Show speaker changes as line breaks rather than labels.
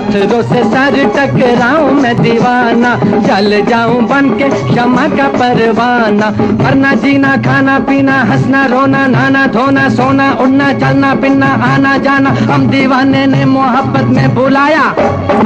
पत्थरों से सर टकराऊं मैं दीवाना, जल जाऊं बन के शमा का परवाना। मरना जीना खाना पीना हंसना रोना नहाना धोना सोना उड़ना चलना फिरना आना जाना, हम दीवाने ने मोहब्बत में बुलाया।